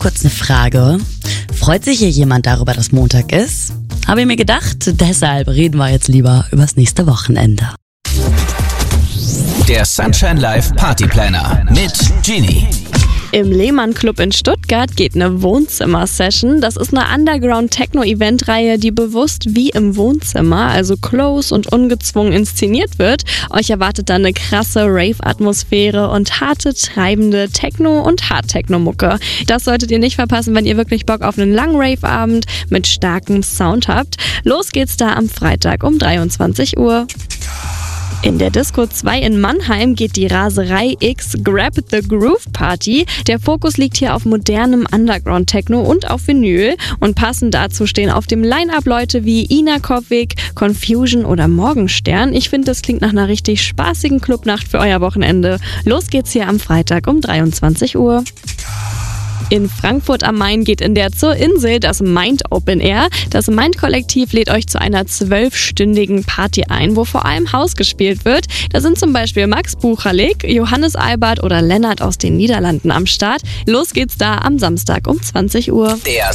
kurz eine Frage. Freut sich hier jemand darüber, dass Montag ist? Habe ich mir gedacht, deshalb reden wir jetzt lieber übers nächste Wochenende. Der Sunshine Live Partyplanner mit Genie. Im Lehmann Club in Stuttgart geht eine Wohnzimmer-Session. Das ist eine Underground-Techno-Event-Reihe, die bewusst wie im Wohnzimmer, also close und ungezwungen inszeniert wird. Euch erwartet dann eine krasse Rave-Atmosphäre und harte, treibende Techno- und Hard-Techno-Mucke. Das solltet ihr nicht verpassen, wenn ihr wirklich Bock auf einen langen Rave-Abend mit starkem Sound habt. Los geht's da am Freitag um 23 Uhr. In der Disco 2 in Mannheim geht die Raserei X Grab the Groove Party. Der Fokus liegt hier auf modernem Underground-Techno und auf Vinyl. Und passend dazu stehen auf dem Line-Up Leute wie Ina Koppig, Confusion oder Morgenstern. Ich finde, das klingt nach einer richtig spaßigen Clubnacht für euer Wochenende. Los geht's hier am Freitag um 23 Uhr. In Frankfurt am Main geht in der Zur Insel das Mind Open Air. Das Mind-Kollektiv lädt euch zu einer 12-stündigen Party ein, wo vor allem House gespielt wird. Da sind zum Beispiel Max Buchalik, Johannes Albert oder Lennart aus den Niederlanden am Start. Los geht's da am Samstag um 20 Uhr. Der